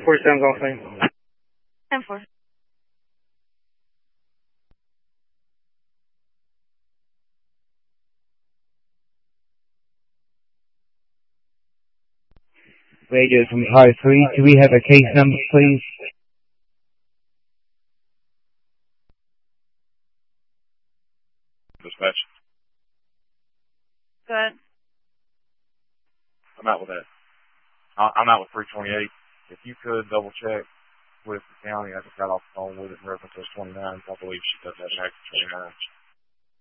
1047 Golf Lane. 10-4. Radio from Car 3. Do we have a case number, please? Dispatch. Go ahead. I'm out with that. I'm out with 328. If you could double check with the county, I just got off the phone with it in reference to 29. I believe she does have an active 29.